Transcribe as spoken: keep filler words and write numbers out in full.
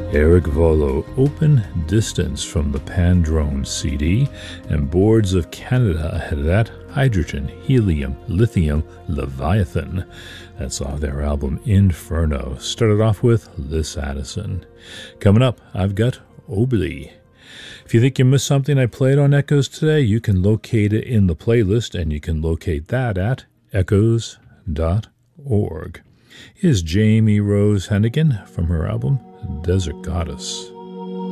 Eric Volo, Open Distance from the Pandrone C D, and Boards of Canada ahead of that, Hydrogen, Helium, Lithium, Leviathan. That's off their album Inferno. Started off with Liz Addison. Coming up, I've got Obli. If you think you missed something I played on Echoes today, you can locate it in the playlist, and you can locate that at echoes dot org. Here's Jamie Rose Hennigan from her album Desert Goddess.